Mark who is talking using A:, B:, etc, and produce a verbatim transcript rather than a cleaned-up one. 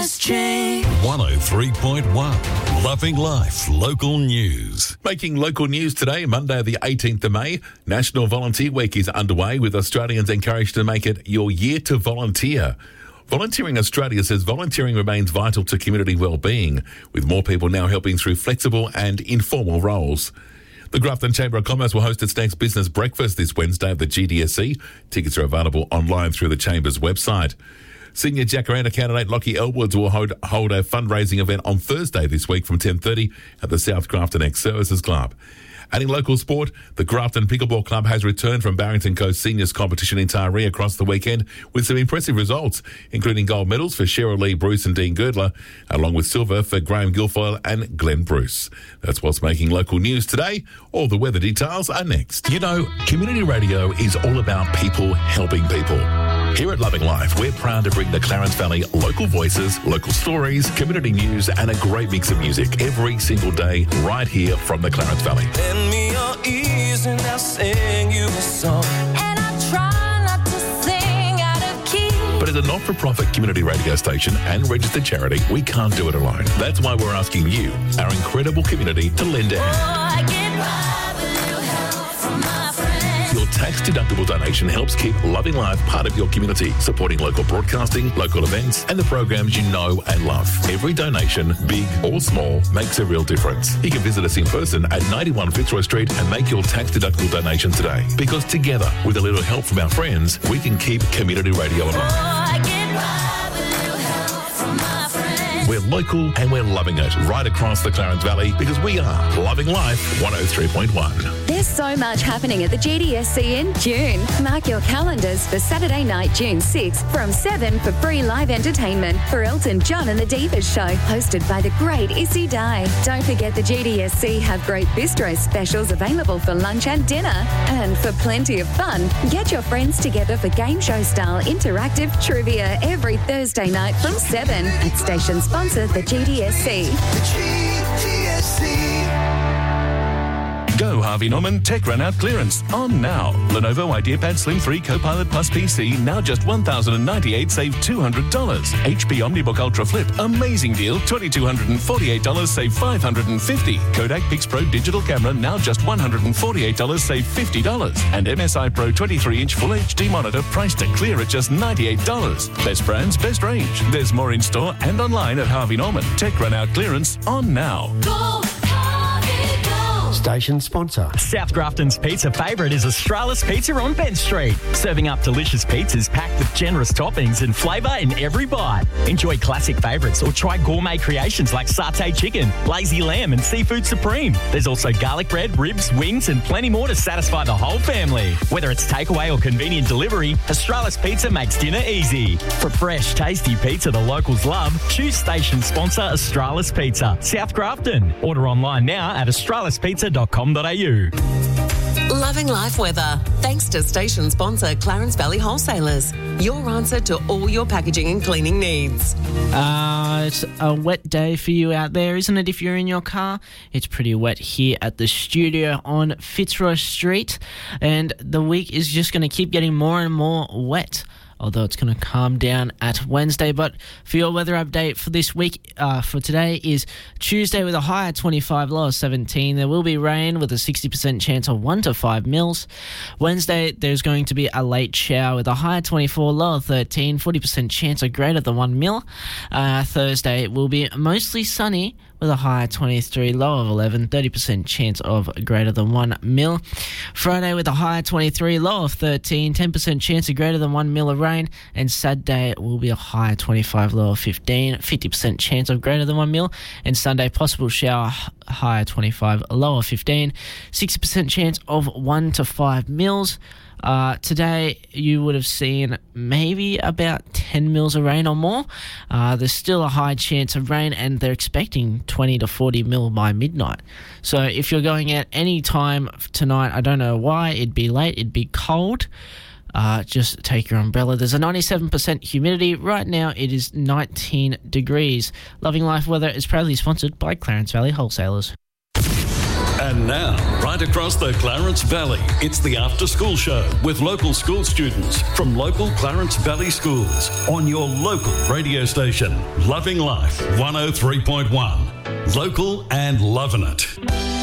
A: S J.
B: one oh three point one, Loving Life Local News.
C: Making local news today, Monday the eighteenth of May, National Volunteer Week is underway with Australians encouraged to make it your year to volunteer. Volunteering Australia says volunteering remains vital to community well-being, with more people now helping through flexible and informal roles. The Grafton Chamber of Commerce will host its next business breakfast this Wednesday at the G D S C. Tickets are available online through the Chamber's website. Senior Jacaranda candidate Lockie Elwoods will hold, hold a fundraising event on Thursday this week from ten thirty at the South Grafton Ex-Services Club. And in local sport, the Grafton Pickleball Club has returned from Barrington Coast Seniors competition in Taree across the weekend with some impressive results, including gold medals for Cheryl Lee Bruce and Dean Girdler, along with silver for Graham Guilfoyle and Glenn Bruce. That's what's making local news today. All the weather details are next. You know, community radio is all about people helping people. Here at Loving Life, we're proud to bring the Clarence Valley local voices, local stories, community news, and a great mix of music every single day right here from the Clarence Valley.
A: Lend me your ears and I'll sing you a song. And I try not to sing out of key.
C: But as a not-for-profit community radio station and registered charity, we can't do it alone. That's why we're asking you, our incredible community, to lend a hand.
A: Oh, I get by with a little help from my friends.
C: Your tax-deductible donation helps keep Loving Life part of your community, supporting local broadcasting, local events, and the programs you know and love. Every donation, big or small, makes a real difference. You can visit us in person at ninety-one Fitzroy Street and make your tax-deductible donation today. Because together, with a little help from our friends, we can keep community radio alive.
A: Oh, I get by with a little help from my friends.
C: We're local and we're loving it right across the Clarence Valley because we are Loving Life one oh three point one.
D: There's so much happening at the G D S C in June. Mark your calendars for Saturday night, June sixth, from seven for free live entertainment for Elton John and the Divas Show, hosted by the great Issy Dye. Don't forget the G D S C have great bistro specials available for lunch and dinner. And for plenty of fun, get your friends together for game show style interactive trivia every Thursday night from seven at station sponsor the G D S C.
A: The G D S C.
E: Go Harvey Norman Tech Run Out clearance on now. Lenovo IdeaPad Slim three Copilot Plus P C now just one thousand ninety-eight dollars, save two hundred dollars. H P OmniBook Ultra Flip, amazing deal, two thousand two hundred forty-eight dollars, save five hundred fifty dollars. Kodak PixPro Digital Camera now just one hundred forty-eight dollars, save fifty dollars. And M S I Pro twenty-three inch Full H D monitor priced to clear at just ninety-eight dollars. Best brands, best range. There's more in store and online at Harvey Norman. Tech Run Out clearance on now.
A: Go, Harvey, go.
F: Station sponsor.
G: South Grafton's pizza favourite is Australis Pizza on Penn Street. Serving up delicious pizzas packed with generous toppings and flavour in every bite. Enjoy classic favourites or try gourmet creations like satay chicken, lazy lamb and seafood supreme. There's also garlic bread, ribs, wings and plenty more to satisfy the whole family. Whether it's takeaway or convenient delivery, Australis Pizza makes dinner easy. For fresh, tasty pizza the locals love, choose station sponsor Australis Pizza, South Grafton. Order online now at australis pizza dot com dot a u.
H: Loving Life weather. Thanks to station sponsor Clarence Valley Wholesalers. Your answer to all your packaging and cleaning needs.
I: Uh, it's a wet day for you out there, isn't it, if you're in your car? It's pretty wet here at the studio on Fitzroy Street. And the week is just going to keep getting more and more wet, although it's going to calm down at Wednesday. But for your weather update for this week, uh, for today is Tuesday with a high of twenty-five, low of seventeen. There will be rain with a sixty percent chance of one to five mils. Wednesday, there's going to be a late shower with a high of twenty-four, low of thirteen, forty percent chance of greater than one mil. Uh, Thursday will be mostly sunny with a high of twenty-three, low of eleven, thirty percent chance of greater than one mil. Friday with a high of twenty-three, low of thirteen, ten percent chance of greater than one mil of rain. And Saturday will be a high of twenty-five, low of fifteen, fifty percent chance of greater than one mil. And Sunday, possible shower, high of twenty-five, low of fifteen, sixty percent chance of one to five mils. Uh, today, you would have seen maybe about ten mils of rain or more. Uh, there's still a high chance of rain, and they're expecting twenty to forty mil by midnight. So if you're going out any time tonight, I don't know why, it'd be late, it'd be cold. Uh, just take your umbrella. There's a ninety-seven percent humidity. Right now, it is nineteen degrees. Loving Life Weather is proudly sponsored by Clarence Valley Wholesalers.
B: And now, right across the Clarence Valley, it's the After School Show with local school students from local Clarence Valley schools on your local radio station, Loving Life one oh three point one. Local and loving it.